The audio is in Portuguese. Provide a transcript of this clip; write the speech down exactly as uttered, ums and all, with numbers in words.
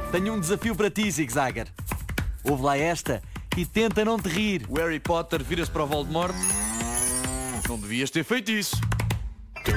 Tenho um desafio para ti, Zig Zagger. Ouve lá esta e tenta não te rir. O Harry Potter vira-se para o Voldemort. Não devias ter feito isso.